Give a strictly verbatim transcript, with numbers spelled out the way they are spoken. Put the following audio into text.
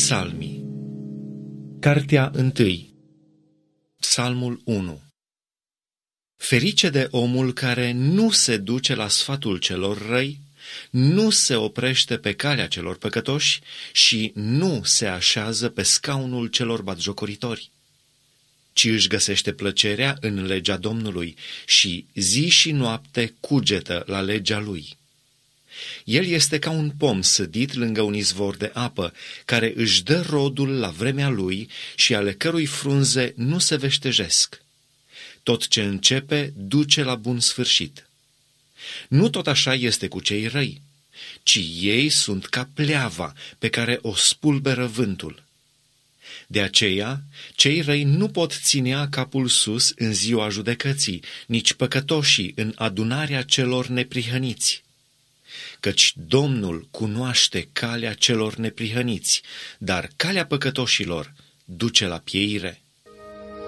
Psalmii. Cartea întâi. Psalmul unu. Ferice de omul care nu se duce la sfatul celor răi, nu se oprește pe calea celor păcătoși și nu se așează pe scaunul celor batjocoritori, ci își găsește plăcerea în legea Domnului și zi și noapte cugetă la legea lui. El este ca un pom sădit lângă un izvor de apă, care își dă rodul la vremea lui și ale cărui frunze nu se veștejesc. Tot ce începe duce la bun sfârșit. Nu tot așa este cu cei răi, ci ei sunt ca pleava pe care o spulberă vântul. De aceea, cei răi nu pot ținea capul sus în ziua judecății, nici păcătoșii în adunarea celor neprihăniți. Căci Domnul cunoaște calea celor neprihăniți, dar calea păcătoșilor duce la pieire.